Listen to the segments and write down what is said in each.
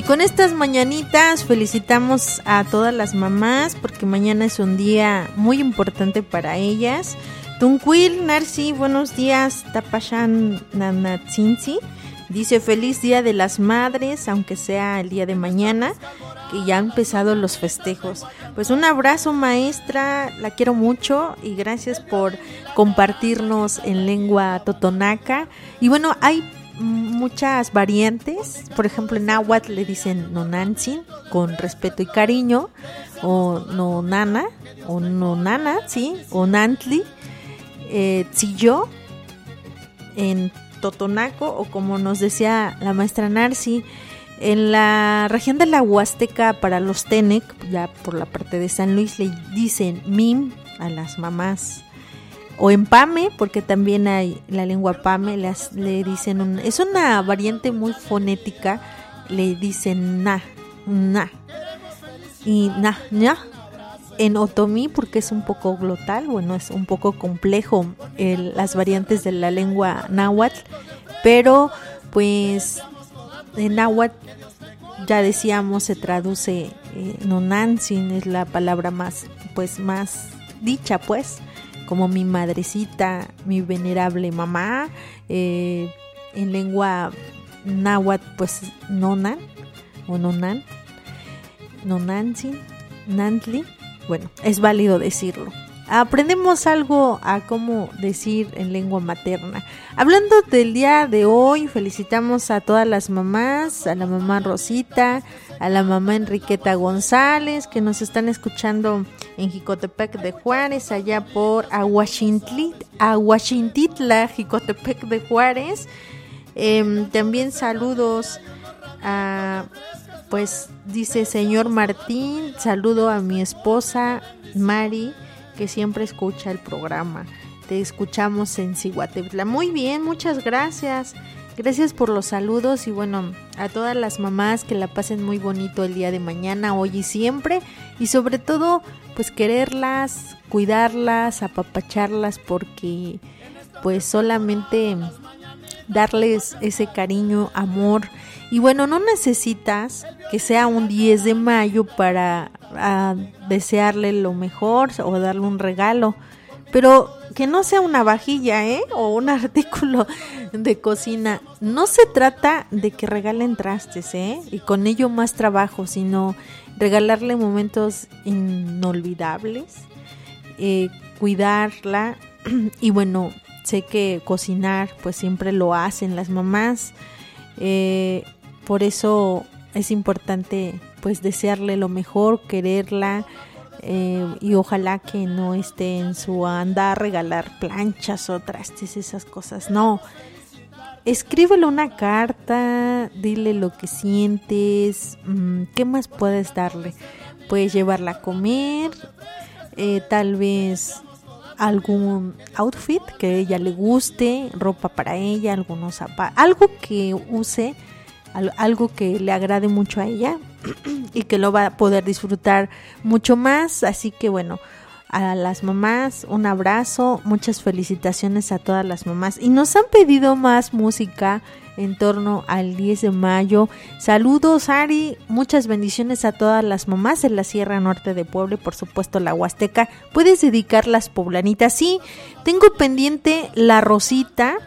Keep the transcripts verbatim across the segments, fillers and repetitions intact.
con estas mañanitas felicitamos a todas las mamás porque mañana es un día muy importante para ellas. Tunquil, Narci, buenos días. Tapashan Nanatzinzi dice feliz día de las madres, aunque sea el día de mañana, que ya han empezado los festejos. Pues un abrazo, maestra, la quiero mucho y gracias por compartirnos en lengua totonaca. Y bueno, hay muchas variantes, por ejemplo en náhuatl le dicen nonantzin con respeto y cariño, o nonana, o nonana, sí, o nantli, eh, tzillo, en totonaco, o como nos decía la maestra Narci, en la región de la Huasteca para los Tenec, ya por la parte de San Luis, le dicen mim a las mamás. O en Pame, porque también hay la lengua Pame, las, le dicen, un, es una variante muy fonética, le dicen na, na, y na, na. En Otomí, porque es un poco glotal, bueno, es un poco complejo el, las variantes de la lengua náhuatl, pero pues en náhuatl, ya decíamos, se traduce eh, nonantzin, es la palabra más, pues, más dicha, pues, como mi madrecita, mi venerable mamá. Eh, en lengua náhuatl, pues, nonan, o nonan, nonantzin, nantli, bueno, es válido decirlo. Aprendemos algo a cómo decir en lengua materna. Hablando del día de hoy, felicitamos a todas las mamás, a la mamá Rosita, a la mamá Enriqueta González, que nos están escuchando en Jicotepec de Juárez, allá por Aguachintitla, Jicotepec de Juárez. Eh, también saludos a, pues dice señor Martín, saludo a mi esposa Mari, que siempre escucha el programa. Te escuchamos en Cihuatepla. Muy bien, muchas gracias. Gracias por los saludos y bueno, a todas las mamás que la pasen muy bonito el día de mañana, hoy y siempre. Y sobre todo, pues quererlas, cuidarlas, apapacharlas, porque pues solamente darles ese cariño, amor. Y bueno, no necesitas que sea un diez de mayo para a, desearle lo mejor o darle un regalo, pero que no sea una vajilla, ¿eh? O un artículo de cocina. No se trata de que regalen trastes, ¿eh? Y con ello más trabajo, sino regalarle momentos inolvidables, eh, cuidarla. Y bueno, sé que cocinar pues siempre lo hacen las mamás, eh, por eso es importante pues desearle lo mejor, quererla, eh, y ojalá que no esté en su andar regalar planchas o trastes, esas cosas. No, escríbele una carta, dile lo que sientes. ¿Qué más puedes darle? Puedes llevarla a comer, eh, tal vez algún outfit que a ella le guste, ropa para ella, algunos zapatos, algo que use, algo que le agrade mucho a ella y que lo va a poder disfrutar mucho más. Así que bueno, a las mamás un abrazo, muchas felicitaciones a todas las mamás. Y nos han pedido más música en torno al diez de mayo. Saludos, Ari, muchas bendiciones a todas las mamás de la Sierra Norte de Puebla y por supuesto la Huasteca. ¿Puedes dedicar las poblanitas? Sí, tengo pendiente la Rosita,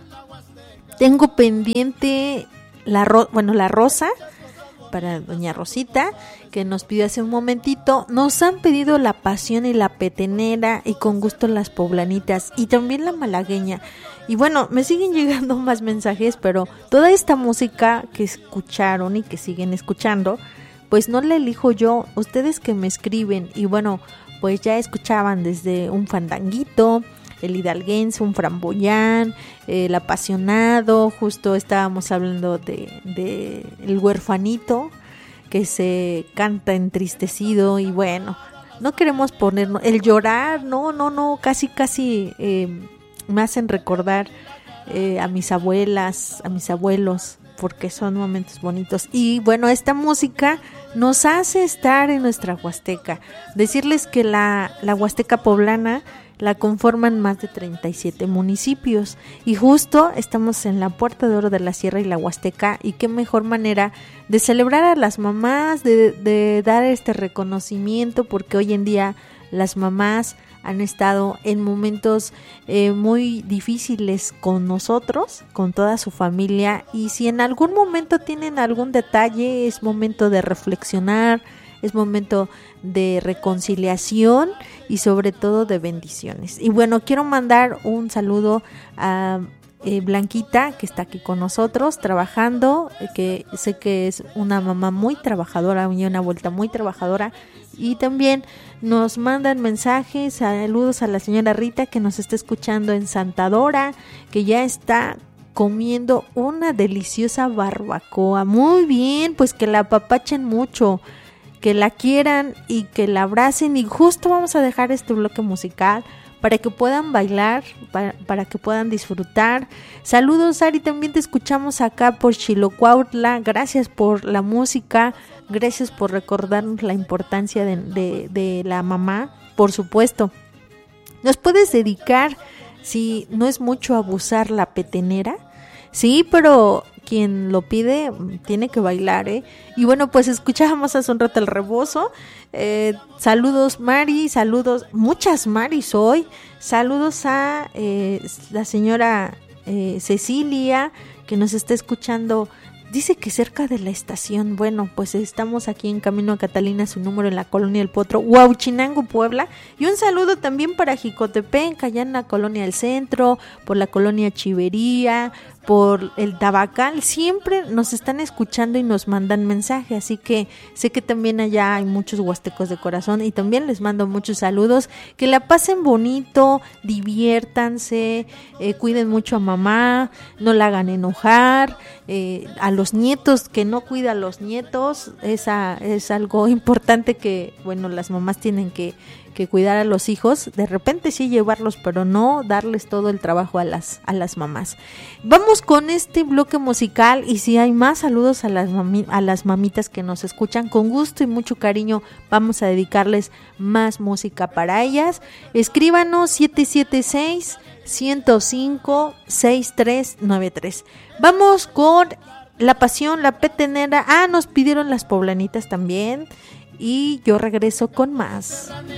tengo pendiente la ro- bueno, la Rosa, para doña Rosita, que nos pidió hace un momentito. Nos han pedido la Pasión y la Petenera, y con gusto las poblanitas, y también la malagueña. Y bueno, me siguen llegando más mensajes, pero toda esta música que escucharon y que siguen escuchando, pues no la elijo yo, ustedes que me escriben. Y bueno, pues ya escuchaban desde un fandanguito, el hidalguense, un framboyán, eh, el apasionado. Justo estábamos hablando de, de el huerfanito que se canta entristecido. Y bueno, no queremos ponernos el llorar, no, no, no, casi, casi eh, me hacen recordar eh, a mis abuelas, a mis abuelos, porque son momentos bonitos. Y bueno, esta música nos hace estar en nuestra Huasteca. Decirles que la, la Huasteca poblana la conforman más de treinta y siete municipios y justo estamos en la Puerta de Oro de la Sierra y la Huasteca, y qué mejor manera de celebrar a las mamás, de, de dar este reconocimiento, porque hoy en día las mamás han estado en momentos eh, muy difíciles con nosotros, con toda su familia, y si en algún momento tienen algún detalle, es momento de reflexionar, es momento de reconciliación y sobre todo de bendiciones. Y bueno, quiero mandar un saludo a eh, Blanquita, que está aquí con nosotros trabajando, eh, que sé que es una mamá muy trabajadora y una vuelta muy trabajadora. Y también nos mandan mensajes, saludos a la señora Rita, que nos está escuchando en Santa Dora, que ya está comiendo una deliciosa barbacoa. Muy bien, pues que la apapachen mucho, que la quieran y que la abracen. Y justo vamos a dejar este bloque musical para que puedan bailar, para, para que puedan disfrutar. Saludos, Ari, también te escuchamos acá por Xilocuautla. Gracias por la música, gracias por recordarnos la importancia de, de, de la mamá, por supuesto. ¿Nos puedes dedicar, si no es mucho abusar, la petenera? Sí, pero quien lo pide tiene que bailar, ¿eh? Y bueno, pues escuchábamos hace un rato el rebozo. Eh, saludos, Mari, saludos, muchas Maris hoy. Saludos a eh, la señora eh, Cecilia, que nos está escuchando. Dice que cerca de la estación. Bueno, pues estamos aquí en Camino a Catalina, su número, en la Colonia El Potro, Huauchinango, Puebla. Y un saludo también para Jicotepenca, allá en la Colonia del Centro, por la Colonia Chivería, por el Tabacal. Siempre nos están escuchando y nos mandan mensaje, así que sé que también allá hay muchos huastecos de corazón, y también les mando muchos saludos. Que la pasen bonito, diviértanse, eh, cuiden mucho a mamá, no la hagan enojar, eh, a los nietos, que no cuida a los nietos, esa es algo importante, que bueno, las mamás tienen que que cuidar a los hijos, de repente sí llevarlos, pero no darles todo el trabajo a las a las mamás. Vamos con este bloque musical, y si hay más saludos a las mami, a las mamitas que nos escuchan, con gusto y mucho cariño vamos a dedicarles más música para ellas. Escríbanos siete siete seis, uno cero cinco, seis tres nueve tres. Vamos con La Pasión, la petenera. Ah, nos pidieron las poblanitas también, y yo regreso con más.